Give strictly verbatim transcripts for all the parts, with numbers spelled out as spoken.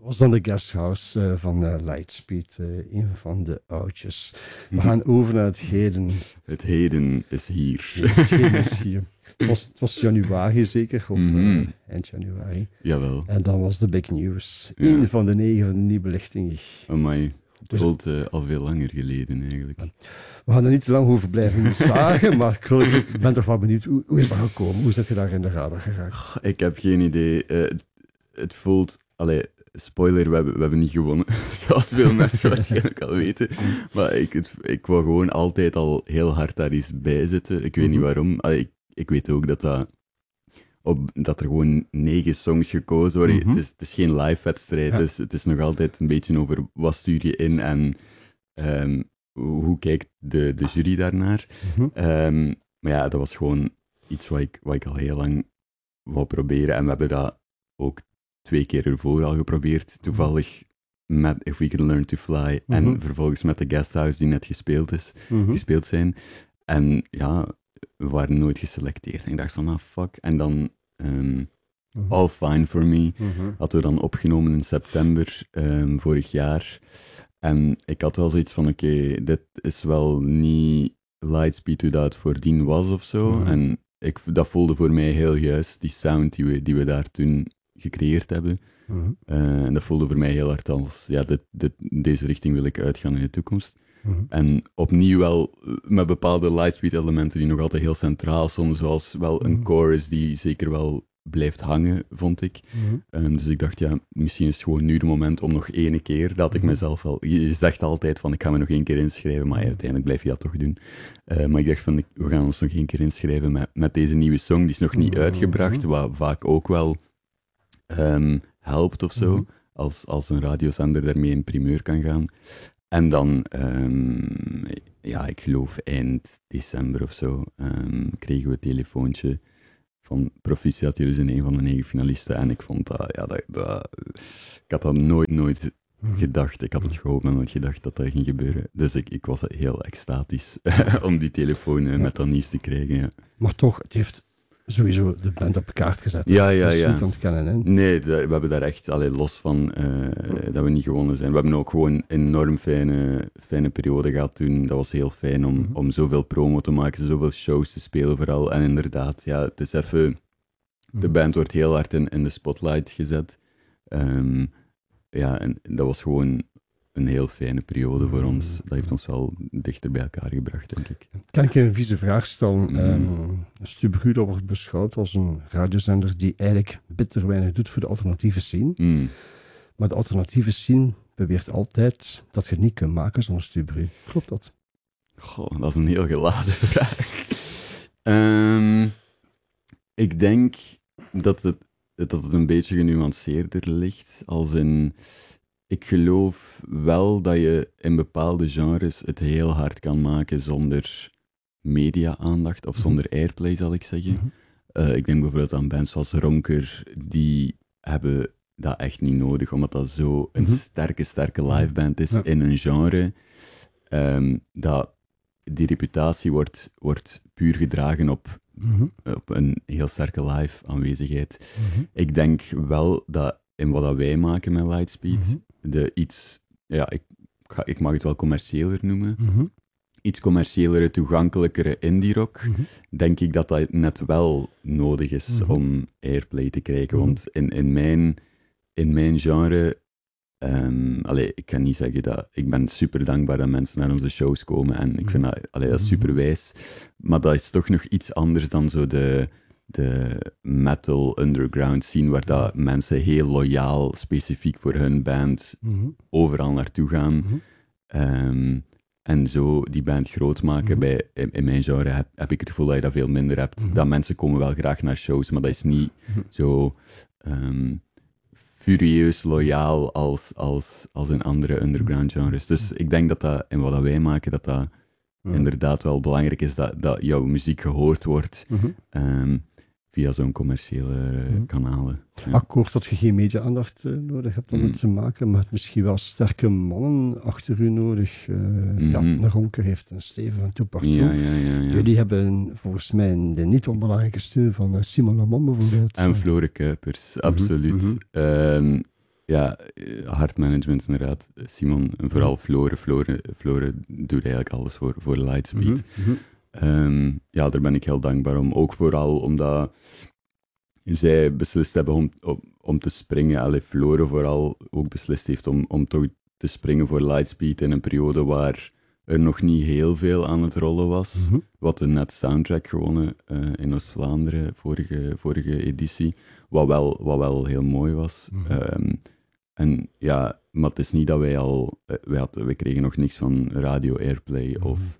was dan de guesthouse uh, van uh, Lightspeed, uh, een van de oudjes. We Mhm. gaan over naar het heden. Het heden is hier. Ja, het heden is hier. Het was, het was januari zeker, of Mhm. uh, eind januari. Jawel. En dan was de big news. Ja. Eén van de negen van de nieuwbelichting. Amai. Het Dus- voelt uh, al veel langer geleden eigenlijk. We gaan er niet te lang over blijven zagen, maar ik, wil, ik ben toch wel benieuwd, hoe, hoe is dat gekomen? Hoe zit je daar in de radar geraakt? Ik heb geen idee. Uh, het, het voelt... Allee, spoiler, we hebben, we hebben niet gewonnen. Zoals veel mensen waarschijnlijk al weten. Maar ik, het, ik wou gewoon altijd al heel hard daar eens bij zitten. Ik weet Mhm. niet waarom. Allee, ik, ik weet ook dat, dat, op, dat er gewoon negen songs gekozen worden. Mhm. Het, is, het is geen live wedstrijd, Ja. dus het is nog altijd een beetje over wat stuur je in en um, hoe, hoe kijkt de, de jury daarnaar. Mhm. Um, maar ja, dat was gewoon iets wat ik, wat ik al heel lang wou proberen. En we hebben dat ook twee keer ervoor al geprobeerd. Toevallig met If We Can Learn to Fly Mhm. en vervolgens met de Guesthouse die net gespeeld, is, Mhm. gespeeld zijn. En ja, we waren nooit geselecteerd. En ik dacht van, ah, fuck. En dan um, Mhm. All Fine For Me Mhm. hadden we dan opgenomen in september um, vorig jaar. En ik had wel zoiets van, oké, okay, dit is wel niet Lightspeed hoe dat het voordien was of zo. Mhm. En ik, dat voelde voor mij heel juist, die sound die we, die we daar toen gecreëerd hebben. Mhm. Uh, en dat voelde voor mij heel hard als, ja, dit, dit, deze richting wil ik uitgaan in de toekomst. Mhm. En opnieuw wel met bepaalde Lightspeed-elementen die nog altijd heel centraal stonden, zoals wel een Mhm. chorus die zeker wel blijft hangen, vond ik. Mhm. Um, dus ik dacht, ja, misschien is het gewoon nu het moment om nog één keer, dat ik Mhm. mezelf al... Je zegt altijd van, ik ga me nog één keer inschrijven, maar ja, uiteindelijk blijf je dat toch doen. Uh, maar ik dacht van, ik, we gaan ons nog één keer inschrijven met, met deze nieuwe song. Die is nog niet Mhm. uitgebracht, wat vaak ook wel um, helpt of zo, Mhm. als, als een radiozender daarmee in primeur kan gaan. En dan, um, ja, ik geloof eind december of zo, um, kregen we het telefoontje van proficiat, jullie zijn een van de negen finalisten. En ik vond dat, ja, dat, dat ik had dat nooit, nooit Mhm. gedacht. Ik had het gehoopt, maar nooit gedacht dat dat ging gebeuren. Dus ik, ik was heel extatisch om die telefoon uh, Ja. met dat nieuws te krijgen, ja. Maar toch, het heeft sowieso de band op kaart gezet. Ja, ja, Dat is ja. niet ontkennen, hè? Nee, da- we hebben daar echt, allee, los van uh, dat we niet gewonnen zijn. We hebben ook gewoon een enorm fijne, fijne periode gehad toen. Dat was heel fijn om, Mhm. om zoveel promo te maken, zoveel shows te spelen vooral. En inderdaad, ja, het is even... De band wordt heel hard in, in de spotlight gezet. Um, ja, en dat was gewoon een heel fijne periode voor ons. Dat heeft ons wel dichter bij elkaar gebracht, denk ik. Kan ik je een vieze vraag stellen? Mhm. Um, Stubruda wordt beschouwd als een radiozender die eigenlijk bitter weinig doet voor de alternatieve scene. Mm. Maar de alternatieve scene beweert altijd dat je het niet kunt maken zonder Stubru. Klopt dat? Goh, dat is een heel geladen vraag. um, ik denk dat het, dat het een beetje genuanceerder ligt, als in... Ik geloof wel dat je in bepaalde genres het heel hard kan maken zonder media-aandacht, of Mhm. zonder airplay, zal ik zeggen. Mhm. Uh, ik denk bijvoorbeeld aan bands zoals Ronker, die hebben dat echt niet nodig, omdat dat zo een Mhm. sterke, sterke liveband is Ja. in een genre, um, dat die reputatie wordt, wordt puur gedragen op, Mhm. op een heel sterke live aanwezigheid. Mhm. Ik denk wel dat in wat dat wij maken met Lightspeed, Mhm. de iets, ja, ik, ik ga- ik mag het wel commerciëler noemen, Mhm. iets commerciëlere, toegankelijkere indie rock, Mhm. denk ik dat dat net wel nodig is Mhm. om airplay te krijgen. Mhm. Want in, in, mijn, in mijn genre, um, allee, ik kan niet zeggen dat, ik ben super dankbaar dat mensen naar onze shows komen en ik vind dat, allee, dat is super wijs, maar dat is toch nog iets anders dan zo de, de metal underground scene, waar dat mensen heel loyaal, specifiek voor hun band, Mhm. overal naartoe gaan. Mhm. Um, en zo die band groot maken. Mhm. Bij, in, in mijn genre heb, heb ik het gevoel dat je dat veel minder hebt. Mhm. Dat mensen komen wel graag naar shows, maar dat is niet Mhm. zo um, furieus loyaal als, als, als in andere underground genres. Dus ik denk dat dat, in wat dat wij maken, dat dat Mhm. inderdaad wel belangrijk is, dat, dat jouw muziek gehoord wordt Mhm. um, via zo'n commerciële uh, Mhm. kanalen. Ja. Akkoord dat je geen media-aandacht uh, nodig hebt om Mhm. het te maken, maar het misschien wel sterke mannen achter u nodig. Uh, Mhm. Ja, een Ronker heeft een Steven van Toepartout. Ja, ja, ja, ja. Jullie hebben volgens mij de niet onbelangrijke steun van uh, Simon Lamont bijvoorbeeld. En Flore Kuipers, absoluut. mhm. Um, ja, hard management inderdaad. Simon, en vooral Flore. Flore, Flore doet eigenlijk alles voor, voor Lightspeed. Mm-hmm. Um, ja, daar ben ik heel dankbaar om. Ook vooral omdat zij beslist hebben om, om, om te springen. Allee, Flore vooral ook beslist heeft om, om toch te springen voor Lightspeed in een periode waar er nog niet heel veel aan het rollen was. Mm-hmm. Wat een net soundtrack gewonnen uh, in Oost-Vlaanderen, vorige, vorige editie. Wat wel, wat wel heel mooi was. Mm-hmm. Um, en ja, maar het is niet dat wij al... Uh, wij, had, wij kregen nog niks van Radio Airplay mm-hmm. of...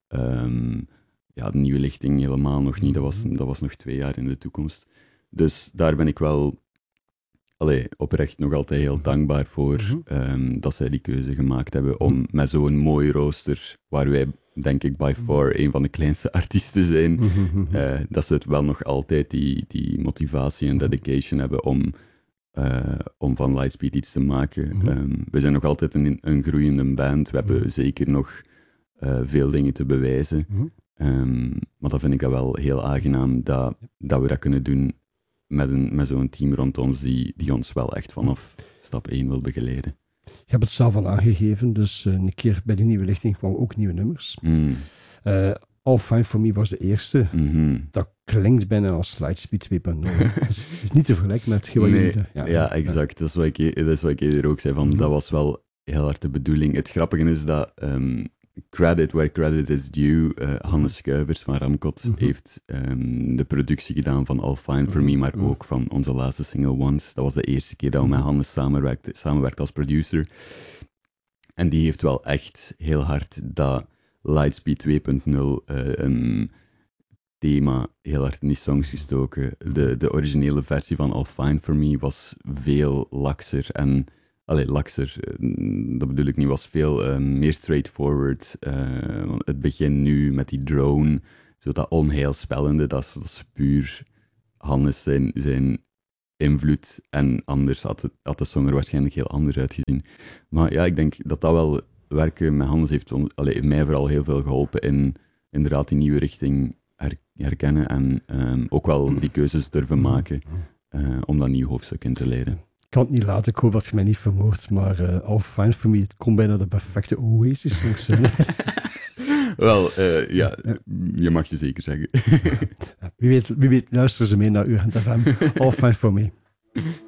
Um, ja, de nieuwe lichting helemaal nog niet. Dat was, dat was nog twee jaar in de toekomst. Dus daar ben ik wel allee, oprecht nog altijd heel dankbaar voor mm-hmm. um, dat zij die keuze gemaakt hebben om mm-hmm. met zo'n mooi rooster, waar wij denk ik by far een van de kleinste artiesten zijn, mm-hmm. uh, dat ze het wel nog altijd die, die motivatie en dedication hebben om, uh, om van Lightspeed iets te maken. Mm-hmm. Um, we zijn nog altijd een, een groeiende band. We hebben mm-hmm. zeker nog uh, veel dingen te bewijzen. Mm-hmm. Um, maar dan vind ik dat wel heel aangenaam dat, dat we dat kunnen doen met, een, met zo'n team rond ons die, die ons wel echt vanaf stap één wil begeleiden. Je hebt het zelf al aangegeven, dus uh, een keer bij de nieuwe lichting kwamen ook nieuwe nummers. Mm. Uh, All Fine For Me was de eerste. Mm-hmm. Dat klinkt bijna als Lightspeed twee punt nul. Het is, is niet te vergelijken met hetgeen wat nee, jullie... Ja, ja, exact. Dat is wat ik, dat is wat ik eerder ook zei. Van, mm-hmm. Dat was wel heel hard de bedoeling. Het grappige is dat... Um, credit where credit is due. Uh, Hannes Schuivers van Ramkot mm-hmm. heeft um, de productie gedaan van All Fine For Me, maar mm-hmm. ook van onze laatste single Once. Dat was de eerste keer dat we met Hannes samenwerkte, samenwerkte als producer. En die heeft wel echt heel hard dat Lightspeed twee punt nul uh, een thema heel hard in die songs gestoken. De, de originele versie van All Fine For Me was veel lakser en Allee, lakser, dat bedoel ik niet, was veel uh, meer straightforward. Uh, het begin nu met die drone, zo dat onheilspellende, dat is, dat is puur Hannes zijn, zijn invloed. En anders had, het, had de song er waarschijnlijk heel anders uitgezien. Maar ja, ik denk dat dat wel werken met Hannes heeft allee, mij vooral heel veel geholpen in inderdaad die nieuwe richting her, herkennen en um, ook wel die keuzes durven maken uh, om dat nieuw hoofdstuk in te leiden. Ik kan het niet laten, ik hoop dat je mij niet vermoordt, maar uh, All Fine For Me, het kon bijna de perfecte Oasis-songs zijn. Wel, uh, ja, je mag je zeker zeggen. Ja, wie weet, wie weet luisteren ze mee naar Urgent F M. All Fine For Me.